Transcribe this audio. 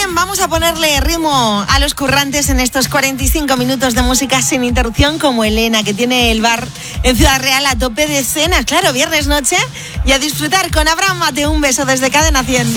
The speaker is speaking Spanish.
bien, vamos a ponerle ritmo a los currantes en estos 45 minutos de música sin interrupción, como Elena, que tiene el bar en Ciudad Real a tope de cenas. Claro, viernes noche, y a disfrutar con Abraham Mateo. Un beso desde Cadena 100.